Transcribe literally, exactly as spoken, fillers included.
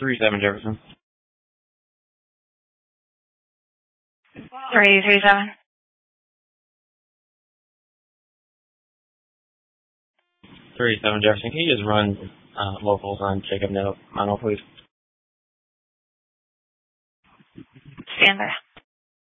Three seven Jefferson. Three three seven. Three seven Jefferson. Can you just run uh, locals on Jacob No, Mono, please? Stand by.